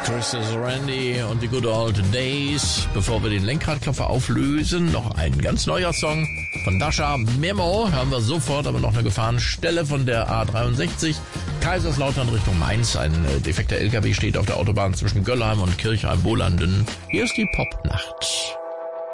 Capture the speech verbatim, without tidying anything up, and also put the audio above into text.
Twisted Randy und die Good Old Days. Bevor wir den Lenkradklopfer auflösen, noch ein ganz neuer Song von Dasha, Memo. Hören wir sofort, aber noch eine Gefahrenstelle von der A dreiundsechzig. Kaiserslautern Richtung Mainz. Ein äh, defekter L K W steht auf der Autobahn zwischen Göllheim und Kirchheim-Bolanden. Hier ist die Popnacht.